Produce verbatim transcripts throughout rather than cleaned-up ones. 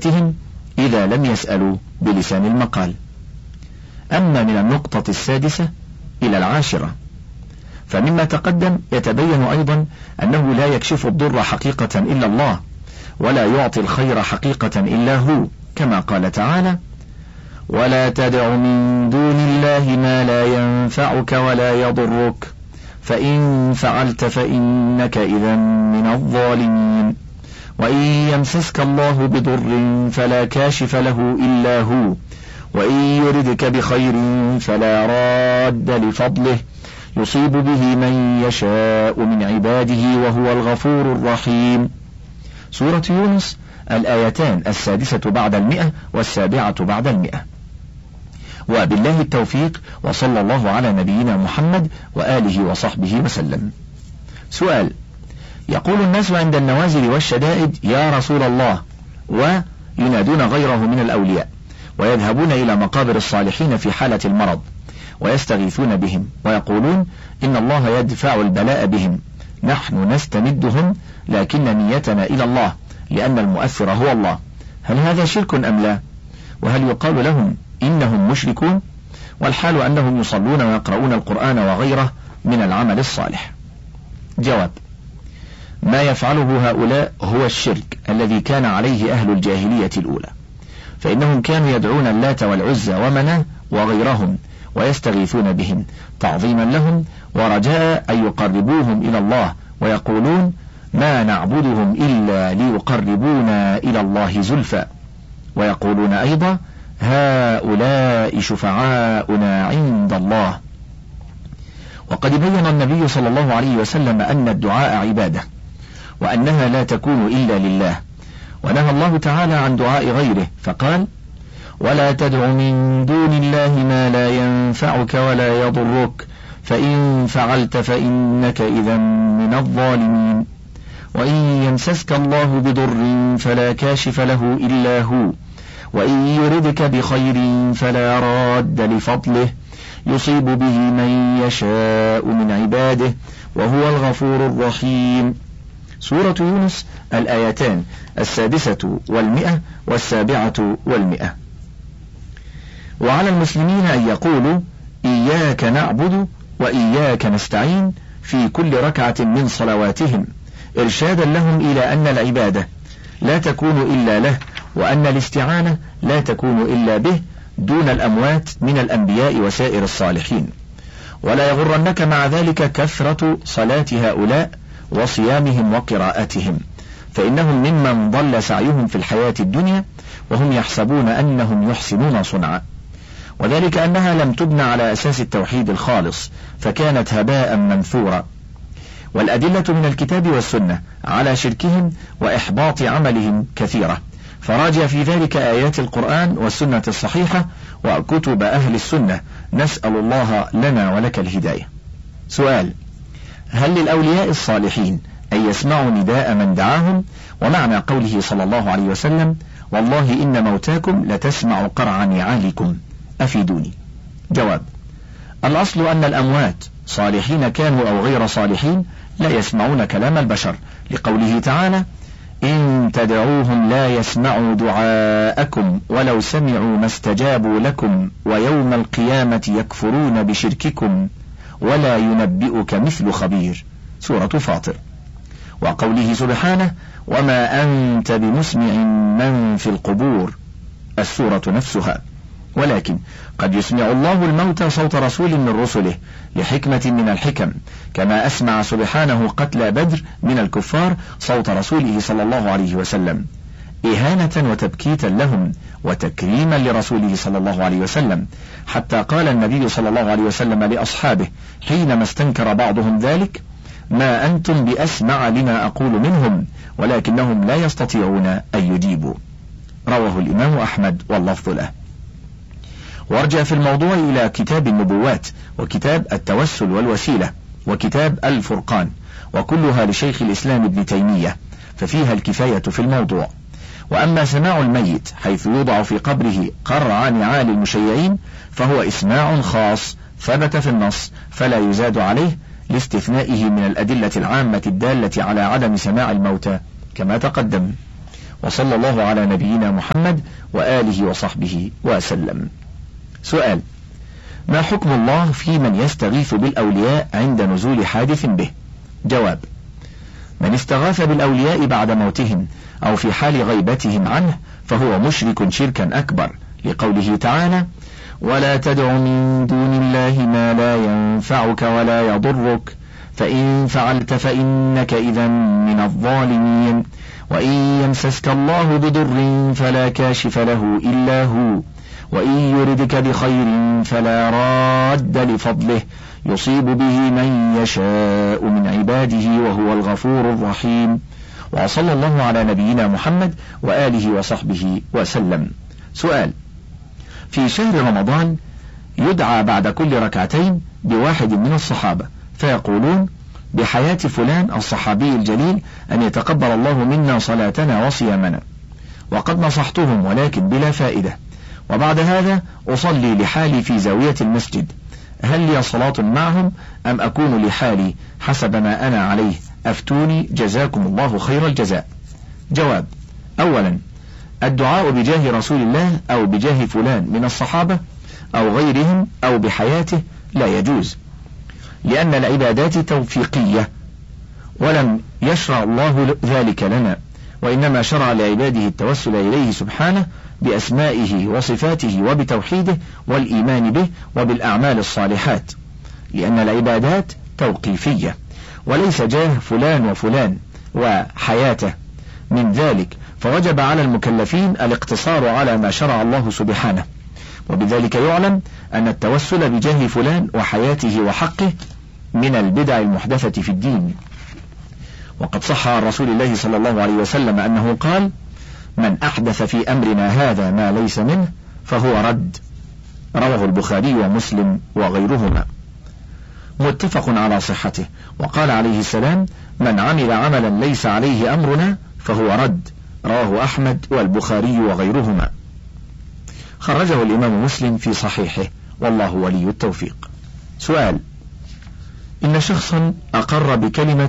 إجابتهم إذا لم يسألوا بلسان المقال. أما من النقطة السادسة إلى العاشرة، فمما تقدم يتبين أيضا أنه لا يكشف الضر حقيقة إلا الله، ولا يعطي الخير حقيقة إلا هو، كما قال تعالى: ولا تدع من دون الله ما لا ينفعك ولا يضرك فإن فعلت فإنك إذا من الظالمين. وإن يمسسك الله بضر فلا كاشف له إلا هو، وإن يردك بخير فلا راد لفضله يصيب به من يشاء من عباده وهو الغفور الرحيم. سورة يونس الآيتان السادسة بعد المئة والسابعة بعد المئة. وبالله التوفيق، وصلى الله على نبينا محمد وآله وصحبه وسلم. سؤال: يقول الناس عند النوازل والشدائد يا رسول الله، وينادون غيره من الأولياء، ويذهبون إلى مقابر الصالحين في حالة المرض ويستغيثون بهم، ويقولون إن الله يدفع البلاء بهم، نحن نستمدهم لكن نيتنا إلى الله لأن المؤثر هو الله، هل هذا شرك أم لا؟ وهل يقال لهم إنهم مشركون، والحال أنهم يصلون ويقرؤون القرآن وغيره من العمل الصالح؟ جواب: ما يفعله هؤلاء هو الشرك الذي كان عليه أهل الجاهلية الأولى، فإنهم كانوا يدعون اللات والعزى ومناه وغيرهم ويستغيثون بهم تعظيما لهم ورجاء أن يقربوهم إلى الله، ويقولون ما نعبدهم إلا ليقربونا إلى الله زلفى، ويقولون أيضا هؤلاء شفعاؤنا عند الله. وقد بين النبي صلى الله عليه وسلم أن الدعاء عبادة، وأنها لا تكون إلا لله، ونهى الله تعالى عن دعاء غيره فقال: ولا تدع من دون الله ما لا ينفعك ولا يضرك فإن فعلت فإنك إذا من الظالمين. وإن يمسسك الله بضر فلا كاشف له إلا هو، وإن يردك بخير فلا راد لفضله يصيب به من يشاء من عباده وهو الغفور الرحيم. سورة يونس الآيتان السادسة والمئة والسابعة والمئة. وعلى المسلمين أن يقولوا إياك نعبد وإياك نستعين في كل ركعة من صلواتهم، إرشادا لهم إلى أن العبادة لا تكون إلا له، وأن الاستعانة لا تكون إلا به دون الأموات من الأنبياء وسائر الصالحين. ولا يغرنك مع ذلك كثرة صلاة هؤلاء وصيامهم وقراءتهم، فإنهم ممن ضل سعيهم في الحياة الدنيا وهم يحسبون أنهم يحسنون صنعا، وذلك أنها لم تبنى على أساس التوحيد الخالص فكانت هباء منثورا. والأدلة من الكتاب والسنة على شركهم وإحباط عملهم كثيرة، فراجع في ذلك آيات القرآن والسنة الصحيحة وكتب أهل السنة، نسأل الله لنا ولك الهداية. سؤال: هل للأولياء الصالحين أن يسمعوا نداء من دعاهم؟ ومعنى قوله صلى الله عليه وسلم: والله إن موتاكم لتسمع قرع نعالكم، أفيدوني. جواب: الأصل أن الأموات صالحين كانوا أو غير صالحين لا يسمعون كلام البشر، لقوله تعالى: إن تدعوهم لا يسمعوا دعاءكم ولو سمعوا ما استجابوا لكم ويوم القيامة يكفرون بشرككم ولا ينبئك مثل خبير. سورة فاطر. وقوله سبحانه: وما أنت بمسمع من في القبور، السورة نفسها. ولكن قد يسمع الله الموتى صوت رسول من رسله لحكمة من الحكم، كما أسمع سبحانه قتلى بدر من الكفار صوت رسوله صلى الله عليه وسلم، إهانة وتبكيتا لهم وتكريما لرسوله صلى الله عليه وسلم، حتى قال النبي صلى الله عليه وسلم لأصحابه حينما استنكر بعضهم ذلك: ما أنتم بأسمع لما أقول منهم ولكنهم لا يستطيعون أن يجيبوا. رواه الإمام أحمد واللفظ له. وارجع في الموضوع إلى كتاب النبوات وكتاب التوسل والوسيلة وكتاب الفرقان، وكلها لشيخ الإسلام ابن تيمية، ففيها الكفاية في الموضوع. وأما سماع الميت حيث يوضع في قبره قرع نعال المشيعين فهو إسماع خاص ثبت في النص فلا يزاد عليه، لاستثنائه من الأدلة العامة الدالة على عدم سماع الموتى كما تقدم. وصلى الله على نبينا محمد وآله وصحبه وسلم. سؤال: ما حكم الله في من يستغيث بالأولياء عند نزول حادث به؟ جواب: من استغاث بالأولياء بعد موتهم أو في حال غيبتهم عنه فهو مشرك شركا أكبر، لقوله تعالى: ولا تدع من دون الله ما لا ينفعك ولا يضرك فإن فعلت فإنك إذا من الظالمين، وإن يمسسك الله بضر فلا كاشف له إلا هو، وإن يردك بخير فلا راد لفضله يصيب به من يشاء من عباده وهو الغفور الرحيم. وصلى الله على نبينا محمد وآله وصحبه وسلم. سؤال: في شهر رمضان يدعى بعد كل ركعتين بواحد من الصحابة فيقولون: بحياة فلان الصحابي الجليل أن يتقبل الله منا صلاتنا وصيامنا، وقد نصحتهم ولكن بلا فائدة، وبعد هذا أصلي لحالي في زاوية المسجد، هل لي صلاة معهم أم أكون لحالي حسب ما أنا عليه؟ أفتوني جزاكم الله خير الجزاء. جواب: أولا، الدعاء بجاه رسول الله أو بجاه فلان من الصحابة أو غيرهم أو بحياته لا يجوز، لأن العبادات توفيقية ولم يشرع الله ذلك لنا، وإنما شرع لعباده التوسل إليه سبحانه بأسمائه وصفاته وبتوحيده والإيمان به وبالأعمال الصالحات، لأن العبادات توقيفية وليس جاه فلان وفلان وحياته من ذلك، فوجب على المكلفين الاقتصار على ما شرع الله سبحانه، وبذلك يعلم أن التوسل بجاه فلان وحياته وحقه من البدع المحدثة في الدين. وقد صح عن رسول الله صلى الله عليه وسلم أنه قال: من أحدث في أمرنا هذا ما ليس منه فهو رد، رواه البخاري ومسلم وغيرهما، متفق على صحته. وقال عليه السلام: من عمل عملا ليس عليه أمرنا فهو رد، رواه أحمد والبخاري وغيرهما، خرجه الإمام مسلم في صحيحه، والله ولي التوفيق. سؤال: إن شخصا أقر بكلمة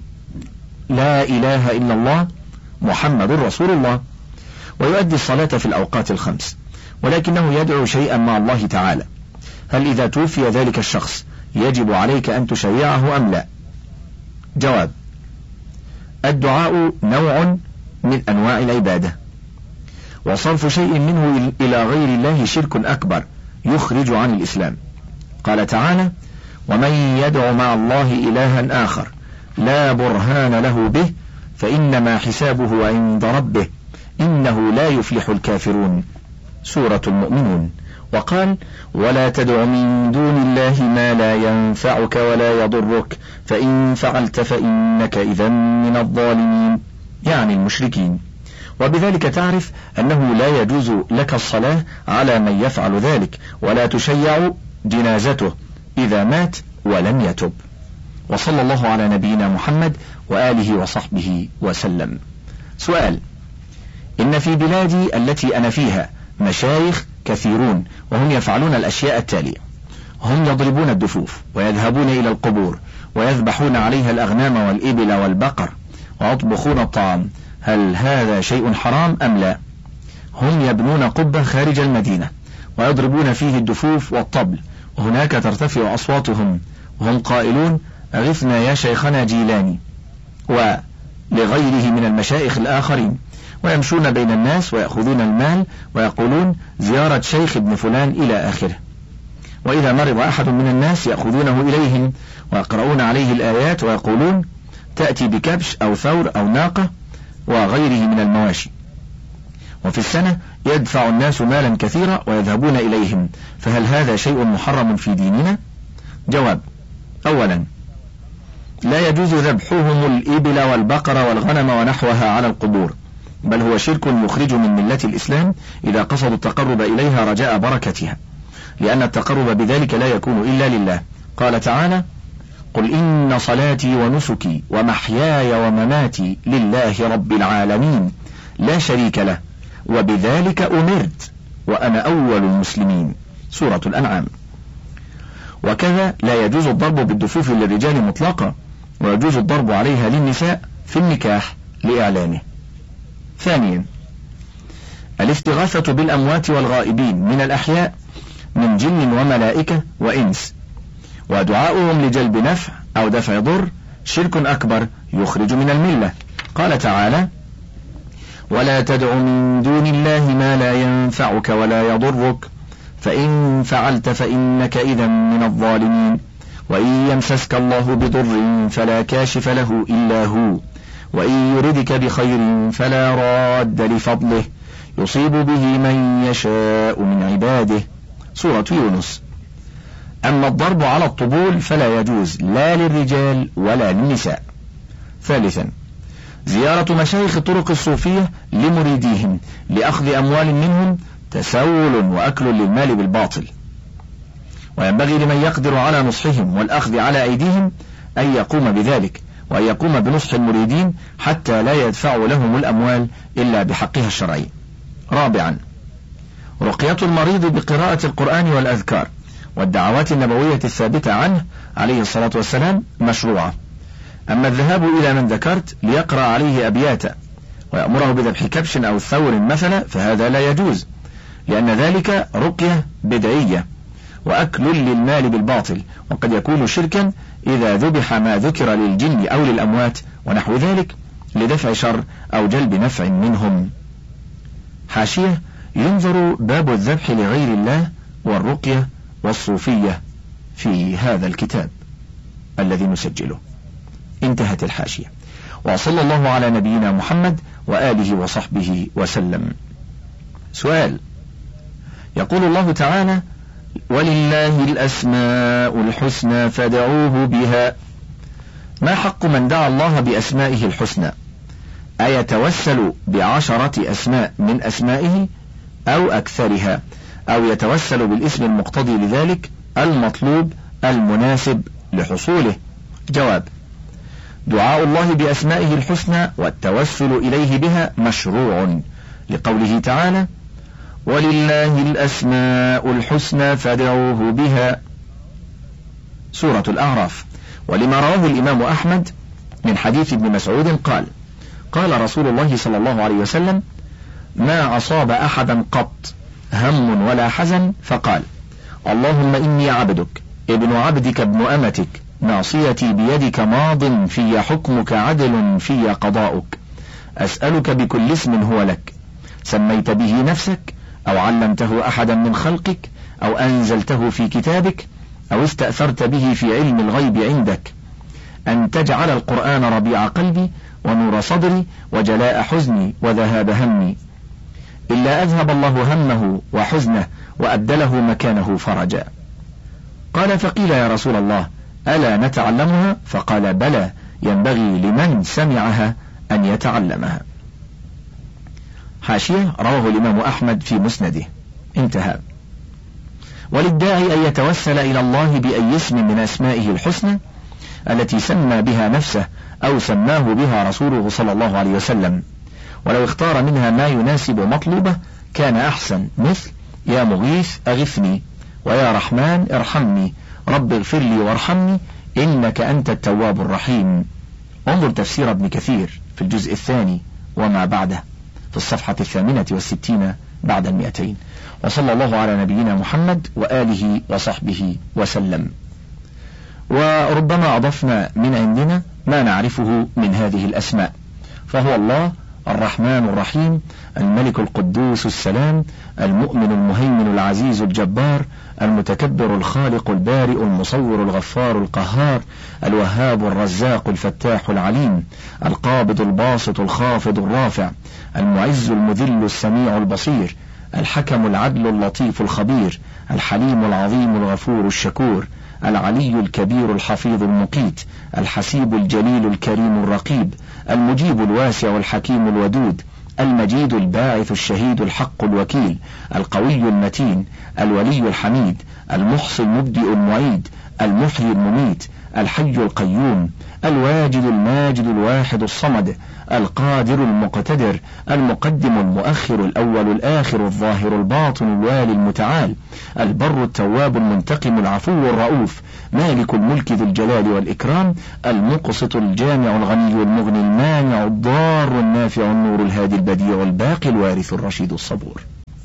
لا إله إلا الله محمد رسول الله ويؤدي الصلاة في الأوقات الخمس، ولكنه يدعو شيئا مع الله تعالى، هل إذا توفي ذلك الشخص يجب عليك أن تشيعه أم لا؟ جواب: الدعاء نوع من أنواع العبادة، وصرف شيء منه إلى غير الله شرك أكبر يخرج عن الإسلام. قال تعالى: ومن يدع مع الله إلها آخر لا برهان له به فإنما حسابه عند ربه إنه لا يفلح الكافرون، سورة المؤمنون. وقال: ولا تدع من دون الله ما لا ينفعك ولا يضرك فإن فعلت فإنك إذا من الظالمين، يعني المشركين. وبذلك تعرف أنه لا يجوز لك الصلاة على من يفعل ذلك، ولا تشيع جنازته إذا مات ولم يتب. وصلى الله على نبينا محمد وآله وصحبه وسلم. سؤال: إن في بلادي التي أنا فيها مشايخ كثيرون وهم يفعلون الأشياء التالية: هم يضربون الدفوف ويذهبون إلى القبور ويذبحون عليها الأغنام والإبل والبقر ويطبخون الطعام، هل هذا شيء حرام أم لا؟ هم يبنون قبة خارج المدينة ويضربون فيه الدفوف والطبل، وهناك ترتفع أصواتهم وهم قائلون: أغثنا يا شيخنا جيلاني، ولغيره من المشايخ الآخرين، ويمشون بين الناس ويأخذون المال ويقولون زيارة شيخ ابن فلان إلى آخره. وإذا مرض أحد من الناس يأخذونه إليهم ويقرؤون عليه الآيات ويقولون تأتي بكبش أو ثور أو ناقة وغيره من المواشي، وفي السنة يدفع الناس مالا كثيرا ويذهبون إليهم، فهل هذا شيء محرم في ديننا؟ جواب: أولا، لا يجوز ذبحهم الإبل والبقر والغنم ونحوها على القبور، بل هو شرك يخرج من ملة الإسلام إذا قصدوا التقرب إليها رجاء بركتها، لأن التقرب بذلك لا يكون إلا لله. قال تعالى: قل إن صلاتي ونسكي ومحياي ومماتي لله رب العالمين لا شريك له وبذلك أمرت وأنا أول المسلمين، سورة الأنعام. وكذا لا يجوز الضرب بالدفوف للرجال مطلقا، ويجوز الضرب عليها للنساء في النكاح لإعلانه. ثانيا، الاستغاثة بالأموات والغائبين من الأحياء من جن وملائكة وإنس، ودعاؤهم لجلب نفع أو دفع ضر شرك أكبر يخرج من الملة. قال تعالى: ولا تدع من دون الله ما لا ينفعك ولا يضرك فإن فعلت فإنك إذا من الظالمين. وإن يمسسك الله بضر فلا كاشف له إلا هو، وإن يردك بخير فلا راد لفضله يصيب به من يشاء من عباده. سورة يونس. أما الضرب على الطبول فلا يجوز لا للرجال ولا للنساء. ثالثا، زيارة مشايخ الطرق الصوفية لمريديهم لأخذ أموال منهم تسول وأكل للمال بالباطل، وينبغي لمن يقدر على نصحهم والأخذ على أيديهم أن يقوم بذلك، وأن يقوم بنصح المريدين حتى لا يدفع لهم الأموال إلا بحقها الشرعي. رابعا، رقية المريض بقراءة القرآن والأذكار والدعوات النبوية الثابتة عنه عليه الصلاة والسلام مشروعة. أما الذهاب إلى من ذكرت ليقرأ عليه أبياتا ويأمره بذبح كبش أو ثور مثلا فهذا لا يجوز، لأن ذلك رقية بدعية وأكل للمال بالباطل، وقد يكون شركا إذا ذبح ما ذكر للجن أو للأموات ونحو ذلك لدفع شر أو جلب نفع منهم. حاشية: ينظر باب الذبح لغير الله والرقية والصوفية في هذا الكتاب الذي نسجله. انتهت الحاشية. وصلى الله على نبينا محمد وآله وصحبه وسلم. سؤال: يقول الله تعالى: ولله الأسماء الحسنى فادعوه بها، ما حق من دعا الله بأسمائه الحسنى؟ أيتوسل بعشرة أسماء من أسمائه أو أكثرها، أو يتوسل بالاسم المقتضي لذلك المطلوب المناسب لحصوله؟ جواب: دعاء الله بأسمائه الحسنى والتوسل إليه بها مشروع، لقوله تعالى: ولله الأسماء الحسنى فادعوه بها، سورة الأعراف. ولما رواه الإمام أحمد من حديث ابن مسعود قال: قال رسول الله صلى الله عليه وسلم: ما أصاب أحدا قط هم ولا حزن فقال: اللهم إني عبدك ابن عبدك ابن أمتك ناصيتي بيدك ماض في حكمك عدل في قضاؤك، أسألك بكل اسم هو لك سميت به نفسك أو علمته أحدا من خلقك أو أنزلته في كتابك أو استأثرت به في علم الغيب عندك، أن تجعل القرآن ربيع قلبي ونور صدري وجلاء حزني وذهاب همي، إلا أذهب الله همه وحزنه وأبدله مكانه فرجا. قال: فقيل يا رسول الله ألا نتعلمها؟ فقال: بلى، ينبغي لمن سمعها أن يتعلمها. حاشية: رواه الإمام أحمد في مسنده. انتهى. وللداعي أن يتوسل إلى الله بأي اسم من أسمائه الحسنى التي سمى بها نفسه أو سماه بها رسوله صلى الله عليه وسلم، ولو اختار منها ما يناسب مطلوبه كان أحسن، مثل: يا مغيث أغثني، ويا رحمن ارحمني، رب اغفر لي وارحمني إنك أنت التواب الرحيم. انظر تفسير ابن كثير في الجزء الثاني وما بعده في الصفحة الثامنة والستين بعد المئتين. وصلى الله على نبينا محمد وآله وصحبه وسلم. وربما أضفنا من عندنا ما نعرفه من هذه الأسماء، فهو الله الرحمن الرحيم، الملك القدوس السلام، المؤمن المهيمن العزيز الجبار، المتكبر الخالق البارئ المصور الغفار القهار، الوهاب الرزاق الفتاح العليم، القابض الباسط الخافض الرافع، المعز المذل السميع البصير، الحكم العدل اللطيف الخبير، الحليم العظيم الغفور الشكور، العلي الكبير الحفيظ المقيت، الحسيب الجليل الكريم الرقيب، المجيب الواسع الحكيم الودود، المجيد الباعث الشهيد الحق الوكيل، القوي المتين، الولي الحميد، المحصي المبدئ المعيد، المحيي المميت، الحي القيوم الواجد الماجد الواحد الصمد القادر المقتدر المقدم المؤخر الأول الآخر الظاهر الباطن الوالي المتعال البر التواب المنتقم العفو الرؤوف مالك الملك ذو الجلال والإكرام المقسط الجامع الغني المغني المانع الضار النافع النور الهادي البديع الباقي الوارث الرشيد الصبور.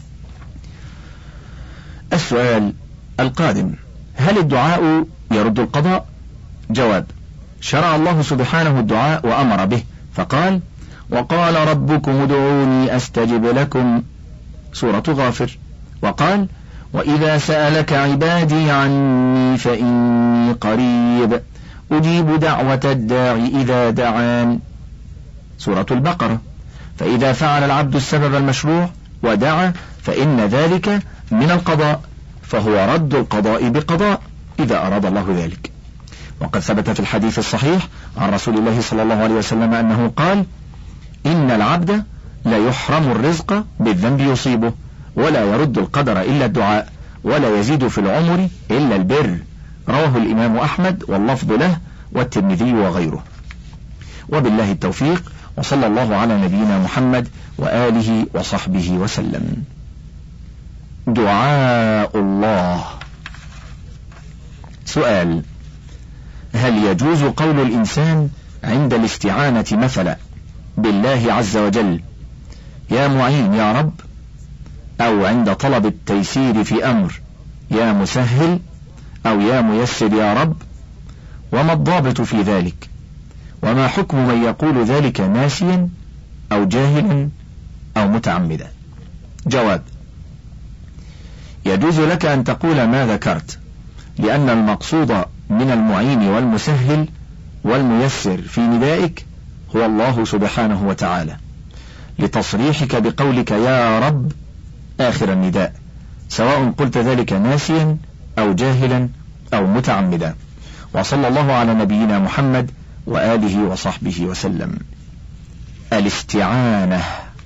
السؤال القادم: هل الدعاء يرد القضاء؟ جواب: شرع الله سبحانه الدعاء وأمر به فقال: وقال ربكم ادعوني أستجب لكم، سورة غافر. وقال: وإذا سألك عبادي عني فإني قريب أجيب دعوة الداع إذا دعان، سورة البقرة. فإذا فعل العبد السبب المشروع ودعا فإن ذلك من القضاء، فهو رد القضاء بقضاء إذا أراد الله ذلك. وقد ثبت في الحديث الصحيح عن رسول الله صلى الله عليه وسلم أنه قال: إن العبد لا يحرم الرزق بالذنب يصيبه، ولا يرد القدر إلا الدعاء، ولا يزيد في العمر إلا البر. رواه الإمام أحمد واللفظ له والترمذي وغيره. وبالله التوفيق، وصلى الله على نبينا محمد وآله وصحبه وسلم. دعاء الله. سؤال: هل يجوز قول الإنسان عند الاستعانة مثلا بالله عز وجل يا معين يا رب، أو عند طلب التيسير في أمر يا مسهل، أو يا ميسر يا رب؟ وما الضابط في ذلك؟ وما حكم من يقول ذلك ناسيا أو جاهلا أو متعمدا؟ جواب: يجوز لك أن تقول ما ذكرت، لأن المقصود من المعين والمسهل والميسر في ندائك هو الله سبحانه وتعالى، لتصريحك بقولك يا رب آخر النداء، سواء قلت ذلك ناسيا أو جاهلا أو متعمدا. وصلى الله على نبينا محمد وآله وصحبه وسلم. الاستعانة.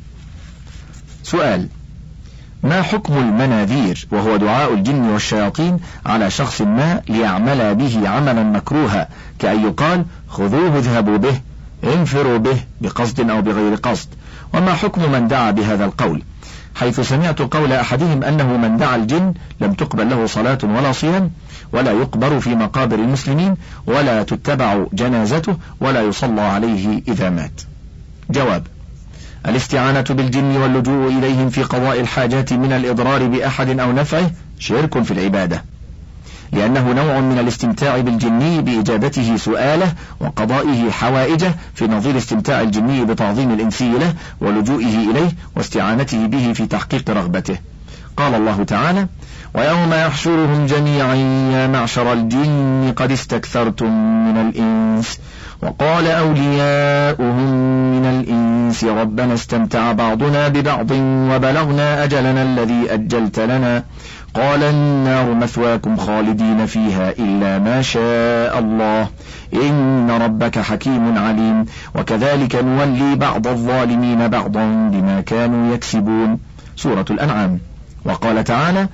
سؤال: ما حكم المناذير، وهو دعاء الجن والشياطين على شخص ما ليعمل به عملا مكروها، كأن يقال خذوه اذهبوا به، انفروا به، بقصد أو بغير قصد؟ وما حكم من دعا بهذا القول، حيث سمعت قول أحدهم أنه من دعا الجن لم تقبل له صلاة ولا صيام، ولا يقبر في مقابر المسلمين، ولا تتبع جنازته، ولا يصلى عليه إذا مات؟ جواب: الاستعانة بالجن واللجوء إليهم في قضاء الحاجات من الإضرار بأحد أو نفعه شرك في العبادة، لأنه نوع من الاستمتاع بالجني بإجابته سؤاله وقضائه حوائجه، في نظير استمتاع الجني بتعظيم الإنسي له ولجوئه إليه واستعانته به في تحقيق رغبته. قال الله تعالى: ويوم يحشرهم جميعا يا معشر الجن قد استكثرتم من الإنس وقال أولياؤهم من الإنس ربنا استمتع بعضنا ببعض وبلغنا أجلنا الذي أجلت لنا قال النار مثواكم خالدين فيها إلا ما شاء الله إن ربك حكيم عليم وكذلك نولي بعض الظالمين بعضا بما كانوا يكسبون. سورة الأنعام. وقال تعالى: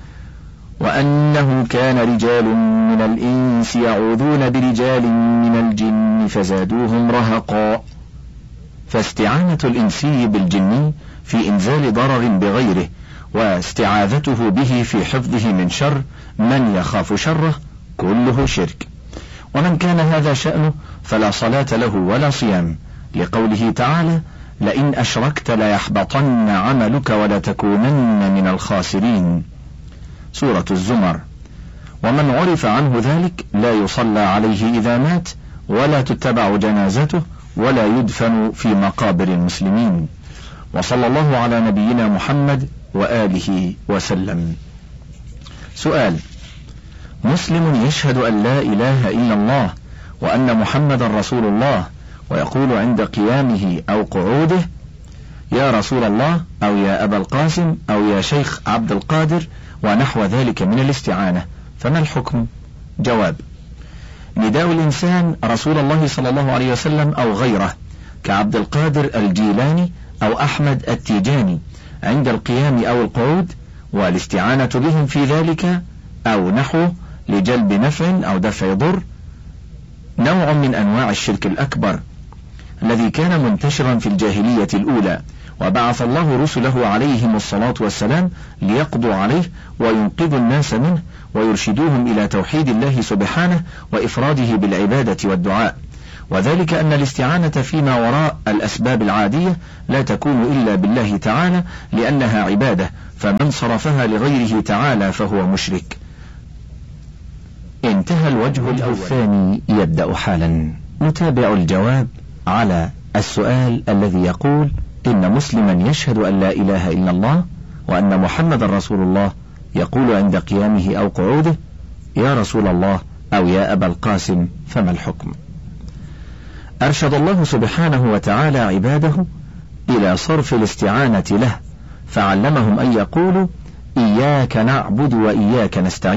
وأنه كان رجال من الإنس يعوذون برجال من الجن فزادوهم رهقا. فاستعانة الإنسي بالجن في إنزال ضرر بغيره واستعاذته به في حفظه من شر من يخاف شره كله شرك، ومن كان هذا شأنه فلا صلاة له ولا صيام، لقوله تعالى: لئن أشركت ليحبطن عملك ولتكونن من الخاسرين. سورة الزمر. ومن عرف عنه ذلك لا يصلى عليه إذا مات، ولا تتبع جنازته، ولا يدفن في مقابر المسلمين. وصلى الله على نبينا محمد وآله وسلم. سؤال: مسلم يشهد أن لا إله إلا الله وأن محمد رسول الله، ويقول عند قيامه أو قعوده: يا رسول الله، أو يا أبا القاسم، أو يا شيخ عبد القادر، ونحو ذلك من الاستعانة، فما الحكم؟ جواب: نداء الإنسان رسول الله صلى الله عليه وسلم أو غيره كعبد القادر الجيلاني أو أحمد التيجاني عند القيام أو القعود، والاستعانة بهم في ذلك أو نحوه لجلب نفع أو دفع ضر، نوع من أنواع الشرك الأكبر الذي كان منتشرا في الجاهلية الأولى، وبعث الله رسله عليهم الصلاة والسلام ليقضوا عليه وينقذوا الناس منه ويرشدوهم إلى توحيد الله سبحانه وإفراده بالعبادة والدعاء، وذلك أن الاستعانة فيما وراء الأسباب العادية لا تكون إلا بالله تعالى لأنها عبادة، فمن صرفها لغيره تعالى فهو مشرك. انتهى الوجه الثاني. يبدأ حالا. نتابع الجواب على السؤال الذي يقول: إن مسلما يشهد أن لا إله إلا الله وأن محمد رسول الله يقول عند قيامه أو قعوده: يا رسول الله أو يا أبا القاسم، فما الحكم؟ أرشد الله سبحانه وتعالى عباده إلى صرف الاستعانة له، فعلمهم أن يقولوا: إياك نعبد وإياك نستعين.